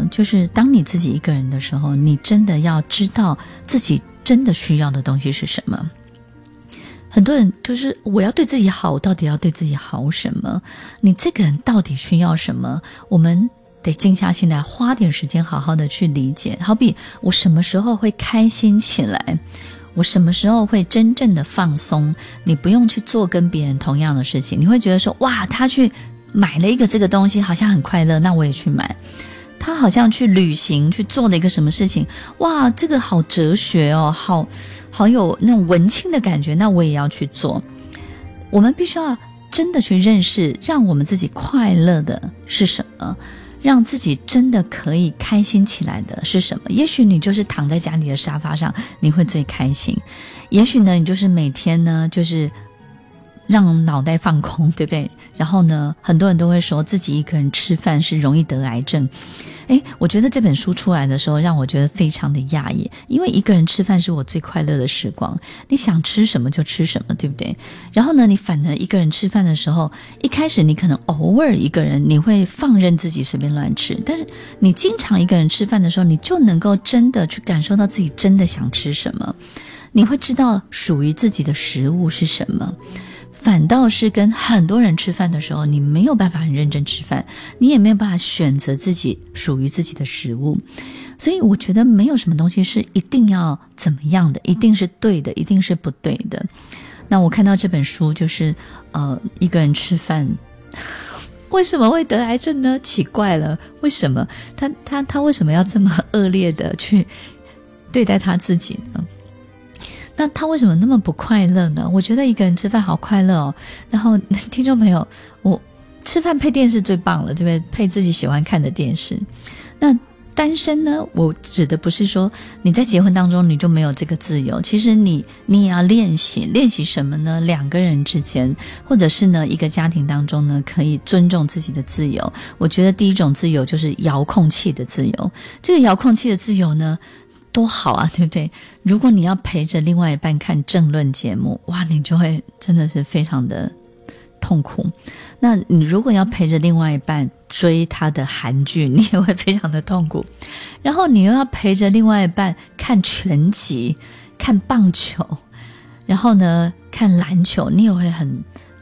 就是当你自己一个人的时候，你真的要知道自己真的需要的东西是什么。很多人就是我要对自己好，我到底要对自己好什么？你这个人到底需要什么？我们得静下心来，花点时间好好的去理解。好比我什么时候会开心起来，我什么时候会真正的放松。你不用去做跟别人同样的事情，你会觉得说哇，他去买了一个这个东西好像很快乐，那我也去买。他好像去旅行去做了一个什么事情，哇，这个好哲学哦，好有那种文青的感觉，那我也要去做。我们必须要真的去认识让我们自己快乐的是什么，让自己真的可以开心起来的是什么。也许你就是躺在家里的沙发上你会最开心，也许呢你就是每天呢就是让脑袋放空，对不对？然后呢很多人都会说自己一个人吃饭是容易得癌症。我觉得这本书出来的时候让我觉得非常的讶异，因为一个人吃饭是我最快乐的时光，你想吃什么就吃什么，对不对？然后呢你反而一个人吃饭的时候，一开始你可能偶尔一个人你会放任自己随便乱吃，但是你经常一个人吃饭的时候，你就能够真的去感受到自己真的想吃什么，你会知道属于自己的食物是什么。反倒是跟很多人吃饭的时候，你没有办法很认真吃饭，你也没有办法选择自己属于自己的食物。所以我觉得没有什么东西是一定要怎么样的，一定是对的，一定是不对的。那我看到这本书就是一个人吃饭为什么会得癌症呢？奇怪了，为什么他为什么要这么恶劣的去对待他自己呢？那他为什么那么不快乐呢？我觉得一个人吃饭好快乐哦。然后听众朋友，我吃饭配电视最棒了，对不对？配自己喜欢看的电视。那单身呢，我指的不是说你在结婚当中你就没有这个自由，其实你也要练习什么呢？两个人之间，或者是呢一个家庭当中呢，可以尊重自己的自由。我觉得第一种自由就是遥控器的自由。这个遥控器的自由呢多好啊，对不对？如果你要陪着另外一半看政论节目，哇，你就会真的是非常的痛苦。那你如果要陪着另外一半追他的韩剧，你也会非常的痛苦。然后你又要陪着另外一半看拳击、看棒球，然后呢看篮球，你也会很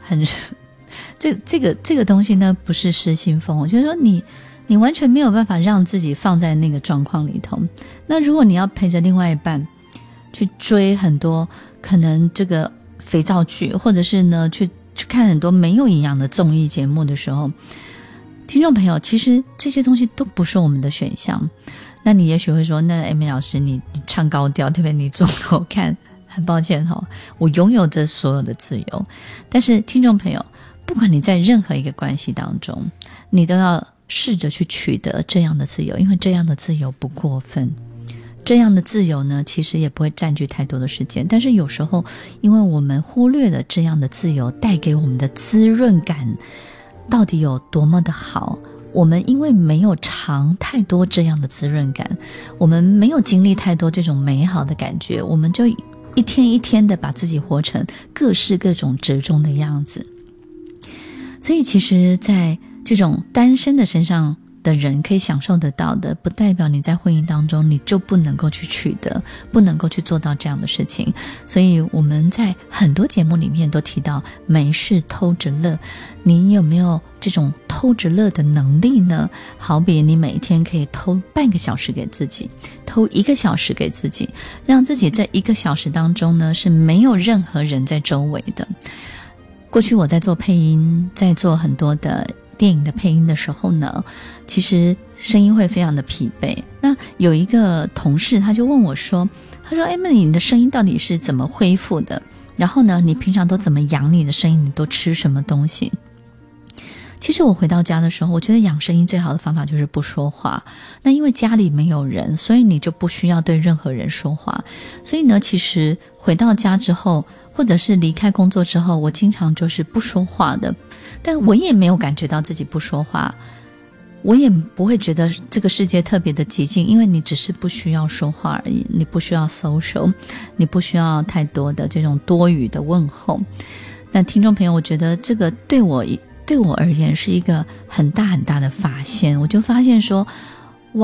这个东西呢不是失心疯，我就是说你完全没有办法让自己放在那个状况里头。那如果你要陪着另外一半去追很多可能这个肥皂剧，或者是呢去看很多没有营养的综艺节目的时候，听众朋友，其实这些东西都不是我们的选项。那你也许会说，那 Amy 老师你唱高调，对不对？你做给我看，很抱歉我拥有着所有的自由。但是听众朋友，不管你在任何一个关系当中，你都要试着去取得这样的自由，因为这样的自由不过分，这样的自由呢其实也不会占据太多的时间。但是有时候因为我们忽略了这样的自由带给我们的滋润感到底有多么的好，我们因为没有尝太多这样的滋润感，我们没有经历太多这种美好的感觉，我们就一天一天的把自己活成各式各种折中的样子。所以其实在这种单身的身上的人可以享受得到的，不代表你在婚姻当中你就不能够去取得，不能够去做到这样的事情。所以我们在很多节目里面都提到没事偷着乐，你有没有这种偷着乐的能力呢？好比你每一天可以偷半个小时给自己，偷1个小时给自己，让自己这1个小时当中呢是没有任何人在周围的。过去我在做配音，在做很多的电影的配音的时候呢，其实声音会非常的疲惫。那有一个同事他就问我说，他说 Emily 你的声音到底是怎么恢复的？然后呢你平常都怎么养你的声音？你都吃什么东西？其实我回到家的时候，我觉得养声音最好的方法就是不说话。那因为家里没有人，所以你就不需要对任何人说话。所以呢其实回到家之后，或者是离开工作之后，我经常就是不说话的。但我也没有感觉到自己不说话，我也不会觉得这个世界特别的寂静，因为你只是不需要说话而已，你不需要 social， 你不需要太多的这种多余的问候。那听众朋友，我觉得这个对我而言是一个很大很大的发现。我就发现说